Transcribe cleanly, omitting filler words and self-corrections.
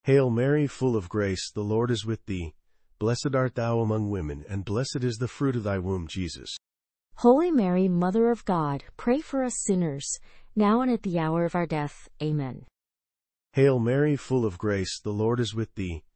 Hail Mary, full of grace, the Lord is with thee. Blessed art thou among women, and blessed is the fruit of thy womb, Jesus. Holy Mary, Mother of God, pray for us sinners, now and at the hour of our death. Amen. Hail Mary, full of grace, the Lord is with thee.